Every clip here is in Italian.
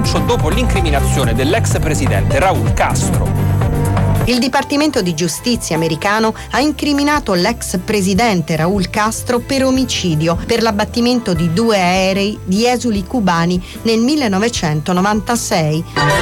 annuncio dopo l'incriminazione dell'ex presidente Raúl Castro. Il Dipartimento di Giustizia americano ha incriminato l'ex presidente Raúl Castro per omicidio per l'abbattimento di 2 aerei di esuli cubani nel 1996.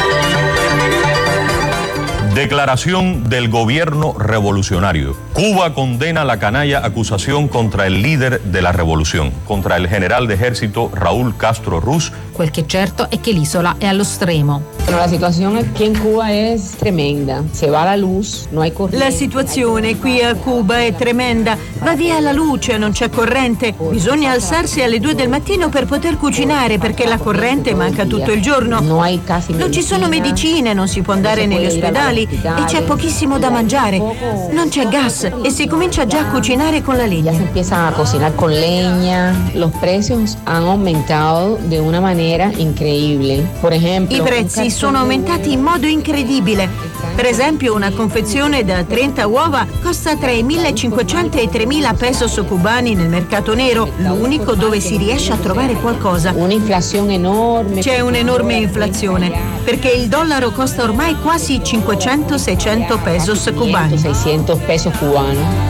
Declaración del gobierno revolucionario. Cuba condena la canalla acusación contra el líder de la revolución, contra el general de ejército Raúl Castro Ruz. Quel che è certo è che l'isola è allo stremo. La situazione qui in Cuba è tremenda. Se va la luz, no hay corriente. La situazione qui a Cuba è tremenda. Va via la luce, non c'è corrente. Bisogna alzarsi alle 2 del mattino per poter cucinare perché la corrente manca tutto il giorno. Non ci sono medicine, non si può andare negli ospedali e c'è pochissimo da mangiare. Non c'è gas e si comincia già a cucinare con la legna. Si empieza a cocinar con leña. Los precios han aumentado de una manera increíble. Por ejemplo, I prezzi sono aumentati in modo incredibile. Per esempio, una confezione da 30 uova costa tra i 1.500 e i 3.000 pesos cubani nel mercato nero, l'unico dove si riesce a trovare qualcosa. Un'inflazione enorme. C'è un'enorme inflazione, perché il dollaro costa ormai quasi 500-600 pesos cubani. 600 pesos cubani.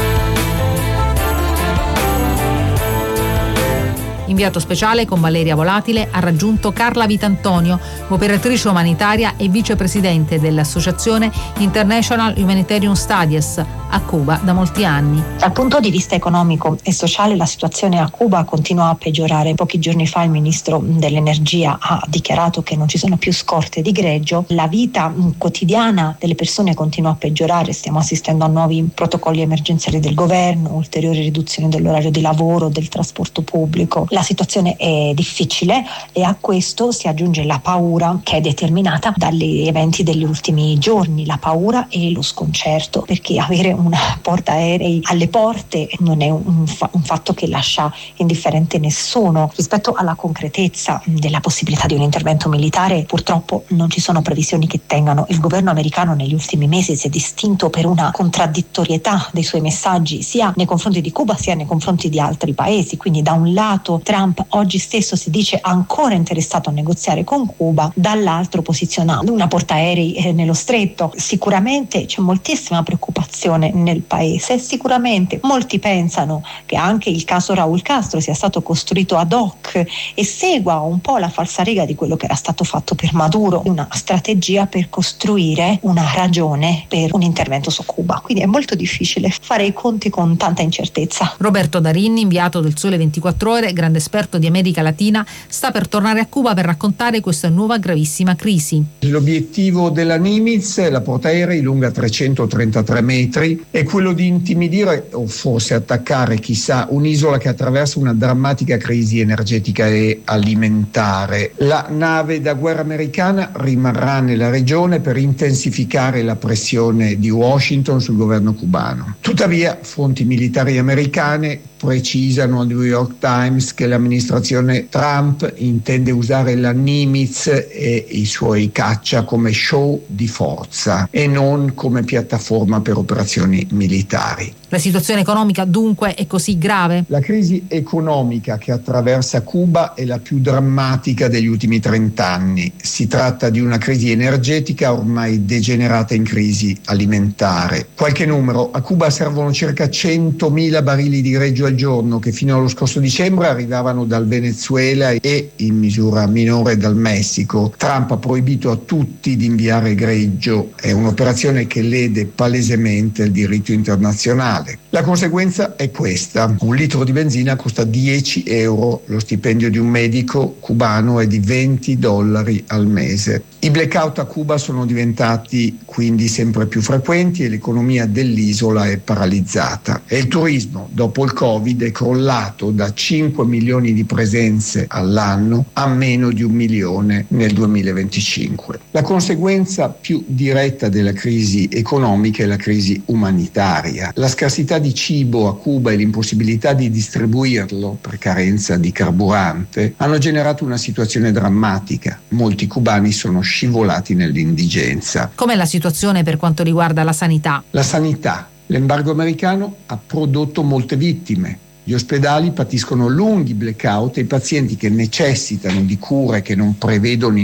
Inviato speciale con Valeria Volatile ha raggiunto Carla Vitantonio, operatrice umanitaria e vicepresidente dell'associazione International Humanitarian Studies a Cuba da molti anni. Dal punto di vista economico e sociale la situazione a Cuba continua a peggiorare. Pochi giorni fa il ministro dell'energia ha dichiarato che non ci sono più scorte di greggio. La vita quotidiana delle persone continua a peggiorare. Stiamo assistendo a nuovi protocolli emergenziali del governo, ulteriori riduzioni dell'orario di lavoro, del trasporto pubblico. La situazione è difficile e a questo si aggiunge la paura che è determinata dagli eventi degli ultimi giorni, la paura e lo sconcerto, perché avere una portaerei alle porte non è un fatto che lascia indifferente nessuno. Rispetto alla concretezza della possibilità di un intervento militare, purtroppo non ci sono previsioni che tengano. Il governo americano negli ultimi mesi si è distinto per una contraddittorietà dei suoi messaggi sia nei confronti di Cuba sia nei confronti di altri paesi. Quindi da un lato Trump oggi stesso si dice ancora interessato a negoziare con Cuba, dall'altro posizionando una portaerei nello stretto. Sicuramente c'è moltissima preoccupazione nel paese, sicuramente molti pensano che anche il caso Raúl Castro sia stato costruito ad hoc e segua un po' la falsariga di quello che era stato fatto per Maduro, una strategia per costruire una ragione per un intervento su Cuba. Quindi è molto difficile fare i conti con tanta incertezza. Roberto Darin, inviato del Sole 24 Ore, grande esperto di America Latina, sta per tornare a Cuba per raccontare questa nuova gravissima crisi. L'obiettivo della Nimitz, la portaerei lunga 333 metri, è quello di intimidire o forse attaccare, chissà, un'isola che attraversa una drammatica crisi energetica e alimentare. La nave da guerra americana rimarrà nella regione per intensificare la pressione di Washington sul governo cubano. Tuttavia, fonti militari americane precisano al New York Times che l'amministrazione Trump intende usare la Nimitz e i suoi caccia come show di forza e non come piattaforma per operazioni militari. La situazione economica dunque è così grave? La crisi economica che attraversa Cuba è la più drammatica degli ultimi 30 anni. Si tratta di una crisi energetica ormai degenerata in crisi alimentare. Qualche numero: a Cuba servono circa 100.000 barili di greggio al giorno che fino allo scorso dicembre arrivavano dal Venezuela e in misura minore dal Messico. Trump ha proibito a tutti di inviare greggio. È un'operazione che lede palesemente il diritto internazionale. La conseguenza è questa: un litro di benzina costa 10 euro, lo stipendio di un medico cubano è di $20 al mese. I blackout a Cuba sono diventati quindi sempre più frequenti e l'economia dell'isola è paralizzata. E il turismo, dopo il Covid, è crollato da 5 milioni di presenze all'anno a meno di 1 milione nel 2025. La conseguenza più diretta della crisi economica è la crisi umanitaria. La scarsità di cibo a Cuba e l'impossibilità di distribuirlo per carenza di carburante hanno generato una situazione drammatica. Molti cubani sono scivolati nell'indigenza. Com'è la situazione per quanto riguarda la sanità? La sanità. L'embargo americano ha prodotto molte vittime. Gli ospedali patiscono lunghi blackout e i pazienti che necessitano di cure che non prevedono